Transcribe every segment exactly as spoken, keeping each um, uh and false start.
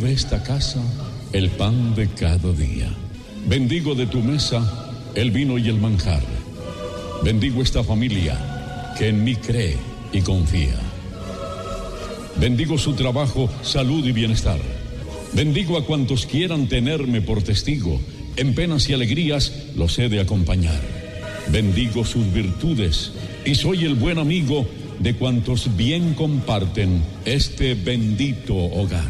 de esta casa el pan de cada día. Bendigo de tu mesa el vino y el manjar. Bendigo esta familia que en mí cree y confía. Bendigo su trabajo, salud y bienestar. Bendigo a cuantos quieran tenerme por testigo. En penas y alegrías los he de acompañar. Bendigo sus virtudes y soy el buen amigo de cuantos bien comparten este bendito hogar.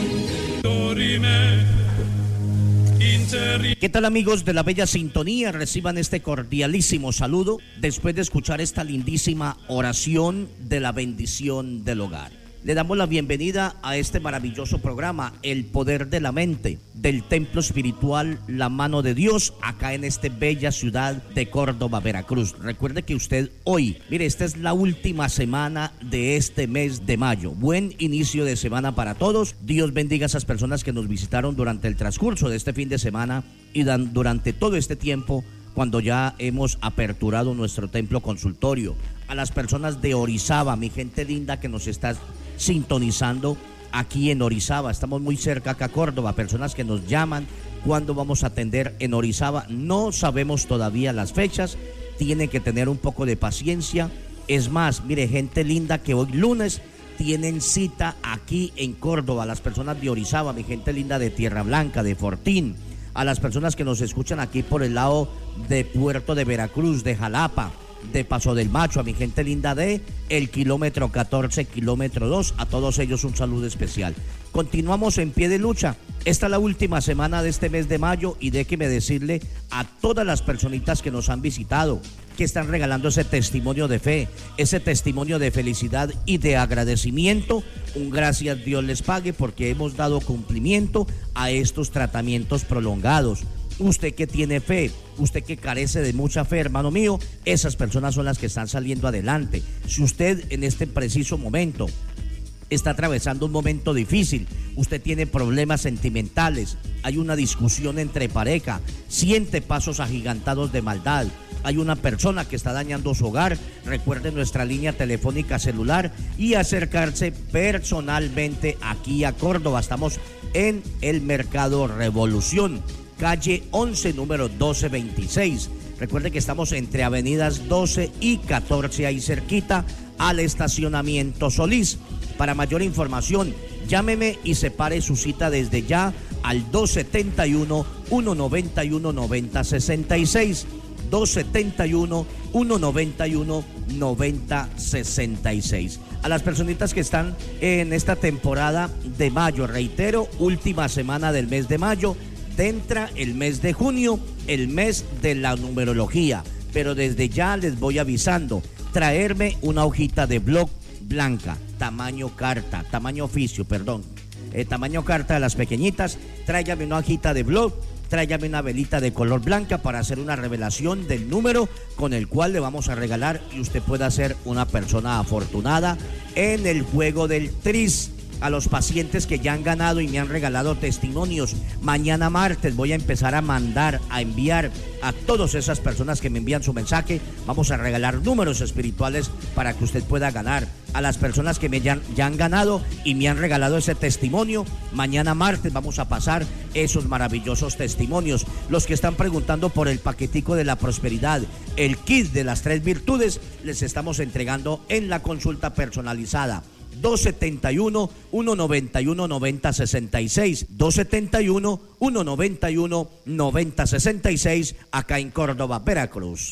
¿Qué tal, amigos de la bella sintonía? Reciban este cordialísimo saludo después de escuchar esta lindísima oración de la bendición del hogar. Le damos la bienvenida a este maravilloso programa, El Poder de la Mente, del Templo Espiritual La Mano de Dios, acá en esta bella ciudad de Córdoba, Veracruz. Recuerde que usted hoy, mire, esta es la última semana de este mes de mayo. Buen inicio de semana para todos. Dios bendiga a esas personas que nos visitaron durante el transcurso de este fin de semana y dan, durante todo este tiempo, cuando ya hemos aperturado nuestro templo consultorio. A las personas de Orizaba, mi gente linda que nos está sintonizando aquí en Orizaba, estamos muy cerca acá a Córdoba, personas que nos llaman cuando vamos a atender en Orizaba, no sabemos todavía las fechas, tienen que tener un poco de paciencia. Es más, mire, gente linda que hoy lunes tienen cita aquí en Córdoba, las personas de Orizaba, mi gente linda de Tierra Blanca, de Fortín, a las personas que nos escuchan aquí por el lado de Puerto de Veracruz, de Jalapa, de Paso del Macho, a mi gente linda de el kilómetro catorce, kilómetro dos, a todos ellos un saludo especial. Continuamos en pie de lucha. Esta es la última semana de este mes de mayo y déjeme decirle a todas las personitas que nos han visitado, que están regalando ese testimonio de fe, ese testimonio de felicidad y de agradecimiento, un gracias Dios les pague porque hemos dado cumplimiento a estos tratamientos prolongados. Usted que tiene fe, usted que carece de mucha fe, hermano mío, esas personas son las que están saliendo adelante. Si usted en este preciso momento está atravesando un momento difícil, usted tiene problemas sentimentales, hay una discusión entre pareja, siente pasos agigantados de maldad, hay una persona que está dañando su hogar, recuerde nuestra línea telefónica celular y acercarse personalmente aquí a Córdoba. Estamos en el Mercado Revolución, calle once, número doce veintiséis. Recuerde que estamos entre avenidas doce y catorce, ahí cerquita al estacionamiento Solís. Para mayor información, llámeme y separe su cita desde ya al dos setenta y uno, ciento noventa y uno, noventa sesenta y seis. dos setenta y uno, ciento noventa y uno, noventa sesenta y seis. A las personitas que están en esta temporada de mayo, reitero, última semana del mes de mayo, entra el mes de junio, el mes de la numerología, pero desde ya les voy avisando, traerme una hojita de blog blanca, tamaño carta, tamaño oficio, perdón, eh, tamaño carta de las pequeñitas, tráigame una hojita de blog, tráigame una velita de color blanca para hacer una revelación del número con el cual le vamos a regalar y usted pueda ser una persona afortunada en el juego del tris. A los pacientes que ya han ganado y me han regalado testimonios, mañana martes voy a empezar a mandar, a enviar a todas esas personas que me envían su mensaje, vamos a regalar números espirituales para que usted pueda ganar. A las personas que me ya, ya han ganado y me han regalado ese testimonio, mañana martes vamos a pasar esos maravillosos testimonios. Los que están preguntando por el paquetico de la prosperidad, el kit de las tres virtudes, les estamos entregando en la consulta personalizada. dos setenta y uno, ciento noventa y uno, noventa sesenta y seis, dos setenta y uno, ciento noventa y uno, noventa sesenta y seis, acá en Córdoba, Veracruz.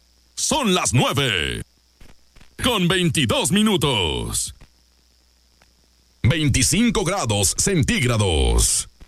Son las nueve, con veintidós minutos. veinticinco grados centígrados.